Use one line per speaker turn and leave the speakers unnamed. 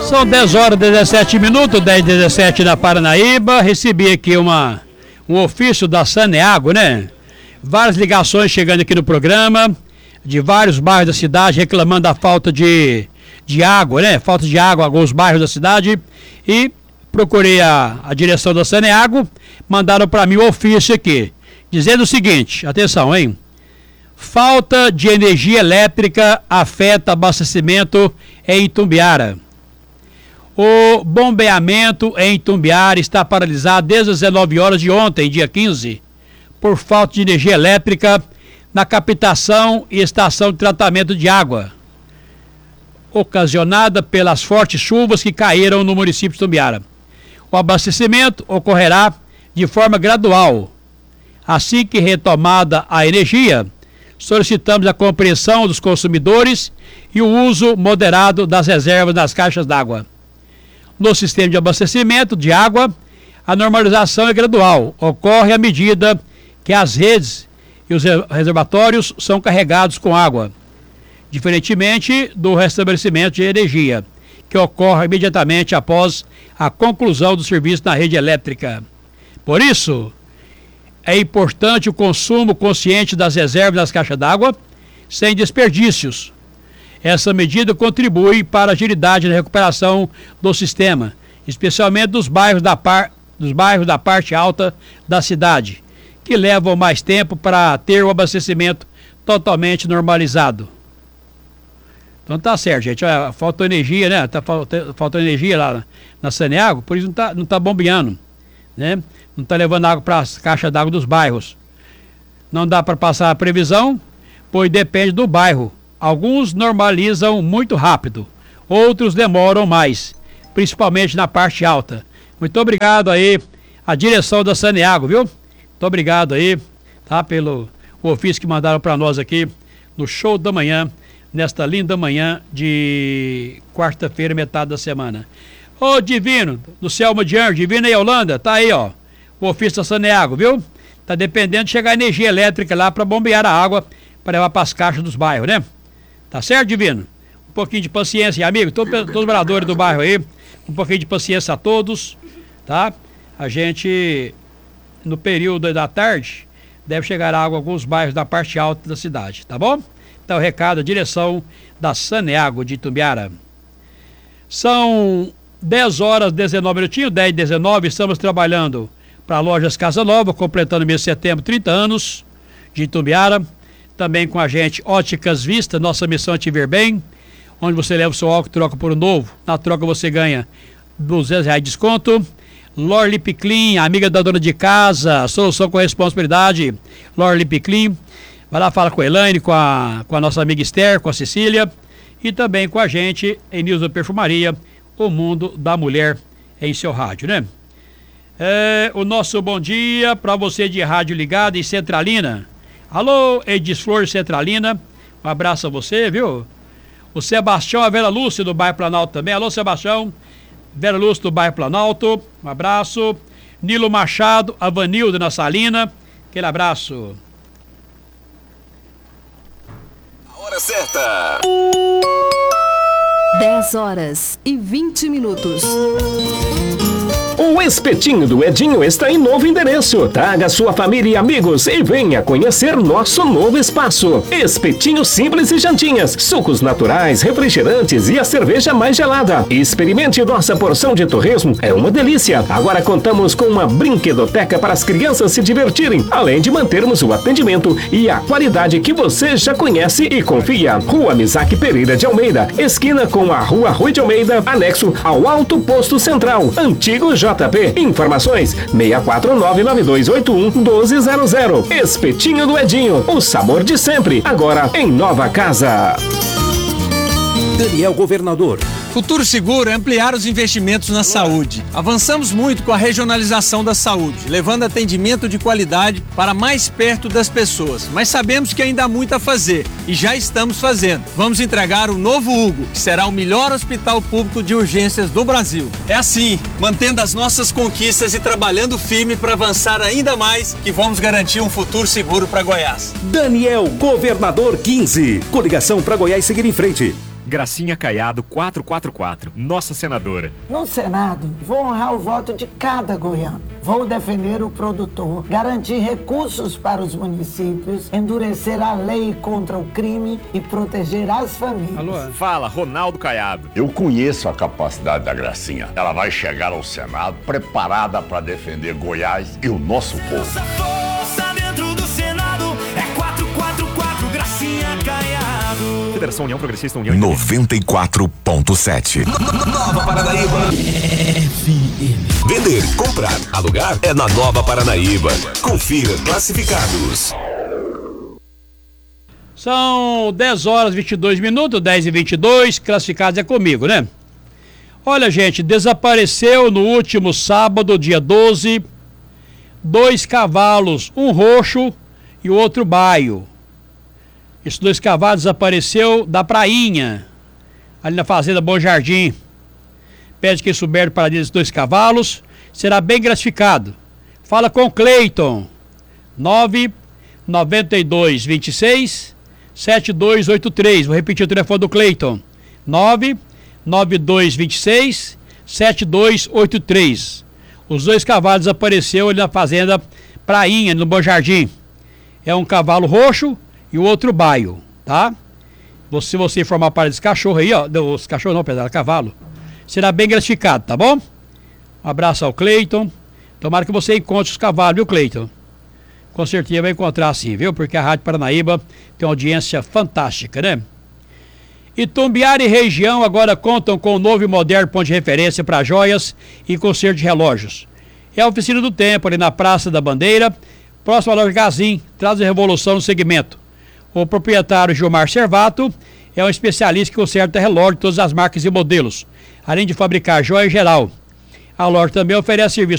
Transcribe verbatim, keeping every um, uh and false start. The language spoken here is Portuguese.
São dez horas e dezessete minutos, dez e dezessete na Paranaíba. Recebi aqui uma, um ofício da Saneago, né? Várias ligações chegando aqui no programa, de vários bairros da cidade, reclamando da falta de, de água, né? Falta de água em alguns bairros da cidade. E procurei a, a direção da Saneago, mandaram para mim o ofício aqui, dizendo o seguinte, atenção, hein? Falta de energia elétrica afeta abastecimento em Itumbiara. O bombeamento em Itumbiara está paralisado desde as dezenove horas de ontem, dia quinze, por falta de energia elétrica na captação e estação de tratamento de água, ocasionada pelas fortes chuvas que caíram no município de Itumbiara. O abastecimento ocorrerá de forma gradual. Assim que retomada a energia, solicitamos a compreensão dos consumidores e o uso moderado das reservas das caixas d'água. No sistema de abastecimento de água, a normalização é gradual, ocorre à medida que as redes e os reservatórios são carregados com água, diferentemente do restabelecimento de energia, que ocorre imediatamente após a conclusão do serviço na rede elétrica. Por isso, é importante o consumo consciente das reservas das caixas d'água, sem desperdícios. Essa medida contribui para a agilidade na recuperação do sistema, especialmente dos bairros da, par, dos bairros da parte alta da cidade, que levam mais tempo para ter o abastecimento totalmente normalizado. Então tá certo, gente. Olha, faltou energia, né? Tá faltando, faltou energia lá na, na Saneago, por isso não tá, não tá bombeando, né? Não tá levando água para as caixas d'água dos bairros. Não dá para passar a previsão, pois depende do bairro. Alguns normalizam muito rápido, outros demoram mais, principalmente na parte alta. Muito obrigado aí à direção da Saneago, viu? Muito obrigado aí, tá? Pelo o ofício que mandaram para nós aqui no Show da Manhã, nesta linda manhã de quarta-feira, metade da semana. Ô Divino, do Selma de Anjo, Divino e Holanda, tá aí, ó, o ofício da Saneago, viu? Tá dependendo de chegar energia elétrica lá para bombear a água, para levar para as caixas dos bairros, né? Tá certo, Divino? Um pouquinho de paciência, amigo, todos, todos os moradores do bairro aí, um pouquinho de paciência a todos, tá? A gente, no período da tarde, deve chegar água em alguns bairros da parte alta da cidade, tá bom? Então, o recado, a direção da Saneago de Itumbiara. São dez horas, dezenove minutinhos, dez e dezenove, estamos trabalhando para Lojas Casa Nova, completando mês de setembro, trinta anos de Itumbiara. Também com a gente, Óticas Vista, nossa missão é te ver bem, onde você leva o seu óculos e troca por um novo. Na troca você ganha duzentos reais de desconto. Lor Lip Clean, amiga da dona de casa, solução com responsabilidade. Lor Lip Clean. Vai lá, fala com a Elaine, com a, com a nossa amiga Esther, com a Cecília. E também com a gente, em News da Perfumaria, o mundo da mulher em seu rádio, né? É, o nosso bom dia para você de rádio ligado em Centralina. Alô, Edis Flor Centralina, um abraço a você, viu? O Sebastião, a Vera Lúcia do bairro Planalto também. Alô, Sebastião, Vera Lúcia do bairro Planalto, um abraço. Nilo Machado, a Vanilda na Salina, aquele abraço.
A hora certa.
dez horas e vinte minutos.
O Espetinho do Edinho está em novo endereço. Traga sua família e amigos e venha conhecer nosso novo espaço. Espetinho simples e jantinhas, sucos naturais, refrigerantes e a cerveja mais gelada. Experimente nossa porção de torresmo, é uma delícia. Agora contamos com uma brinquedoteca para as crianças se divertirem, além de mantermos o atendimento e a qualidade que você já conhece e confia. Rua Misaque Pereira de Almeida, esquina com a Rua Rui de Almeida, anexo ao Alto Posto Central, antigo J P. Informações seis quatro nove nove dois oito um um dois zero zero. Espetinho do Edinho, o sabor de sempre, agora em nova casa.
Daniel Governador.
Futuro Seguro é ampliar os investimentos na saúde. Avançamos muito com a regionalização da saúde, levando atendimento de qualidade para mais perto das pessoas. Mas sabemos que ainda há muito a fazer e já estamos fazendo. Vamos entregar o novo Hugo, que será o melhor hospital público de urgências do Brasil. É assim, mantendo as nossas conquistas e trabalhando firme para avançar ainda mais, que vamos garantir um futuro seguro para Goiás.
Daniel Governador quinze. Coligação para Goiás seguir em frente.
Gracinha Caiado quatrocentos e quarenta e quatro, nossa senadora.
No Senado, vou honrar o voto de cada goiano. Vou defender o produtor, garantir recursos para os municípios, endurecer a lei contra o crime e proteger as famílias.
Alô? Fala, Ronaldo Caiado.
Eu conheço a capacidade da Gracinha. Ela vai chegar ao Senado preparada para defender Goiás e o nosso povo.
Nossa força dentro do Senado é quatrocentos e quarenta e quatro, Gracinha Caiado.
Federação União Progressista União
noventa e quatro ponto sete. Nova Paranaíba. F M. Vender, comprar, alugar é na Nova Paranaíba. Confira classificados.
São dez horas e vinte e dois minutos, dez e vinte e dois, classificados é comigo, né? Olha, gente, desapareceu no último sábado, dia doze, dois cavalos, um roxo e o outro baio. Esses dois cavalos desapareceu da prainha, ali na fazenda Bom Jardim. Pede quem souber para esses dois cavalos, será bem gratificado. Fala com Cleiton, nove nove dois, vinte e seis, sete dois oito três. Vou repetir o telefone do Cleiton, nove nove dois, vinte e seis, sete dois oito três. Os dois cavalos apareceram ali na fazenda Prainha, no Bom Jardim. É um cavalo roxo e o outro baio, tá? Se você formar para esse cachorro aí, ó, os cachorros não, pedal, cavalo, será bem gratificado, tá bom? Um abraço ao Cleiton. Tomara que você encontre os cavalos, viu, Cleiton? Com certeza vai encontrar sim, viu? Porque a Rádio Paranaíba tem uma audiência fantástica, né? Itumbiara e região agora contam com um novo e moderno ponto de referência para joias e conserto de relógios. É a Oficina do Tempo, ali na Praça da Bandeira, próximo à loja Gazin, traz a revolução no segmento. O proprietário Gilmar Servato é um especialista que conserta relógio de todas as marcas e modelos, além de fabricar joia em geral. A loja também oferece serviço